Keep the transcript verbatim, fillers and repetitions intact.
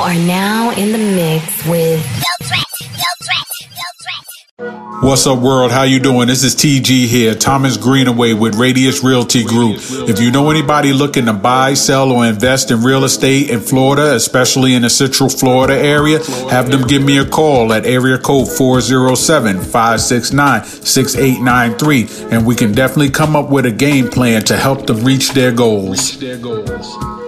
are now in the mix with Yo Threat, Yo Threat, Yo Threat. What's up, world? How you doing? This is T G here, Thomas Greenaway with Radius Realty Group. If you know anybody looking to buy, sell, or invest in real estate in Florida, especially in the Central Florida area, have them give me a call at area code four oh seven, five six nine, six eight nine three, and we can definitely come up with a game plan to help them reach their goals.